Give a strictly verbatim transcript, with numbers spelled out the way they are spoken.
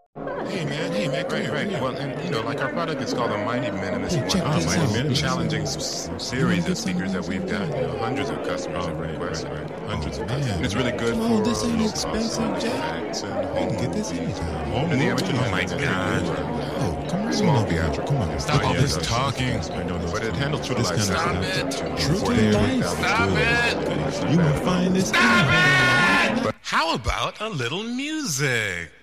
Hey man, hey man, come Right, here, right. come here. Well, and you know, like our product is called the Mighty Minimalist Hey, check One. this It's out. a challenging s- series of speakers that we've got. You know, hundreds of customers Oh, have right, requested right, it. right. Hundreds Oh, of customers. man. And it's really good Come for on, this uh, ain't low expensive, cost Jack. artifacts and You home can get this movies. anytime. Home And the movies, amateur you oh have my it very God. good. Oh, come on. Small over here. theatrical. Come on. Stop Oh, all yeah, this that's- talking. I know those But it two. handles true to This life kind of sensitive stuff. to True to forty-eight life. thousand Stop students. it. You gonna find this Stop out. it! How about a little music?